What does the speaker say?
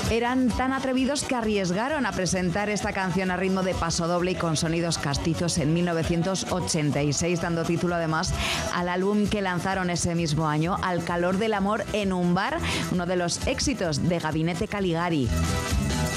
Eran tan atrevidos que arriesgaron a presentar esta canción a ritmo de pasodoble y con sonidos castizos en 1986, dando título además al álbum que lanzaron ese mismo año, Al calor del amor en un bar, uno de los éxitos de Gabinete Caligari.